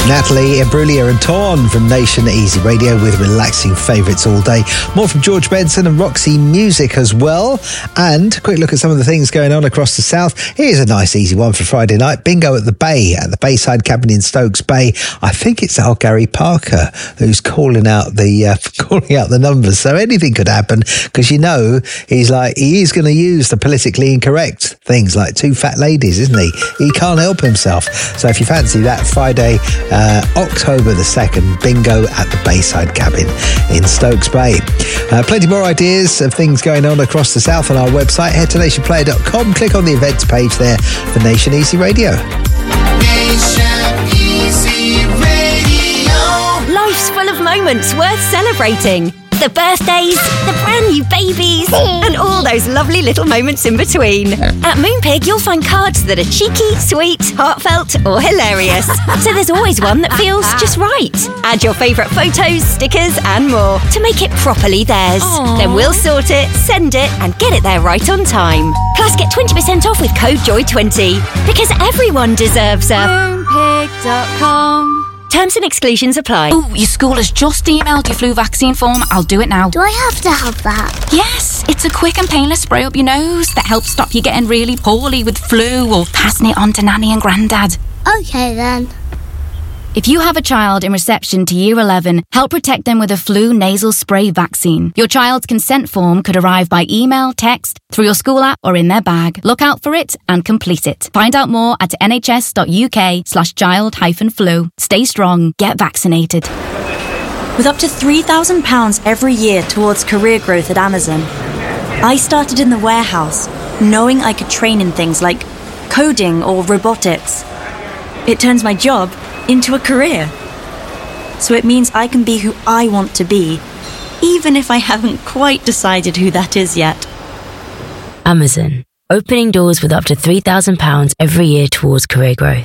Natalie Imbruglia and Torn from Nation Easy Radio with relaxing favourites all day. More from George Benson and Roxy Music as well. And a quick look at some of the things going on across the south. Here's a nice easy one for Friday night. Bingo at the Bay, at the Bayside Cabin in Stokes Bay. I think it's our Gary Parker who's calling out the numbers. So anything could happen, because he is going to use the politically incorrect things like two fat ladies, isn't he? He can't help himself. So if you fancy that, Friday, October the 2nd, bingo at the Bayside Cabin in Stokes Bay. Plenty more ideas of things going on across the south on our website. Head to nationplayer.com, click on the events page there for Nation Easy Radio. Nation Easy Radio. Life's full of moments worth celebrating. The birthdays, the brand new babies, and all those lovely little moments in between. At Moonpig, you'll find cards that are cheeky, sweet, heartfelt, or hilarious. So there's always one that feels just right. Add your favourite photos, stickers, and more to make it properly theirs. Aww. Then we'll sort it, send it, and get it there right on time. Plus, get 20% off with code JOY20, because everyone deserves a Moonpig.com. Terms and exclusions apply. Oh, your school has just emailed your flu vaccine form. I'll do it now. Do I have to have that? Yes, it's a quick and painless spray up your nose that helps stop you getting really poorly with flu or passing it on to Nanny and Grandad. Okay then. If you have a child in reception to Year 11, help protect them with a flu nasal spray vaccine. Your child's consent form could arrive by email, text, through your school app or in their bag. Look out for it and complete it. Find out more at nhs.uk/child-flu. Stay strong, get vaccinated. With up to £3,000 every year towards career growth at Amazon, I started in the warehouse, knowing I could train in things like coding or robotics. It turns my job into a career. So it means I can be who I want to be, even if I haven't quite decided who that is yet. Amazon, opening doors with up to £3,000 every year towards career growth.